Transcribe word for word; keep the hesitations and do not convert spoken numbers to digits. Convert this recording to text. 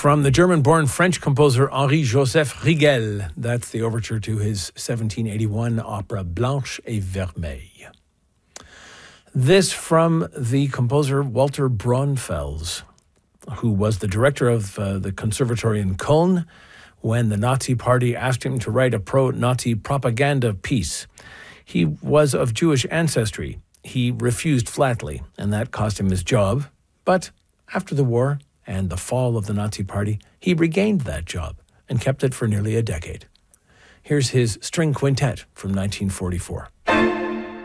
from the German-born French composer Henri-Joseph Rigel. That's the overture to his seventeen eighty-one opera Blanche et Vermeille. This from the composer Walter Braunfels, who was the director of uh, the conservatory in Cologne when the Nazi Party asked him to write a pro-Nazi propaganda piece. He was of Jewish ancestry. He refused flatly, and that cost him his job. But after the war and the fall of the Nazi Party, he regained that job and kept it for nearly a decade. Here's his string quintet from nineteen forty-four.